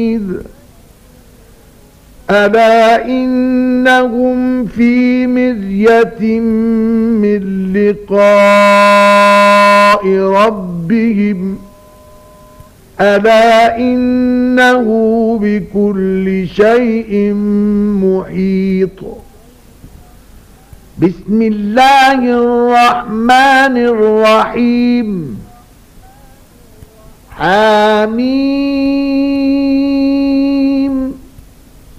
ألا إنهم في مرية من لقاء ربهم ألا إنه بكل شيء محيط. بسم الله الرحمن الرحيم. حميم.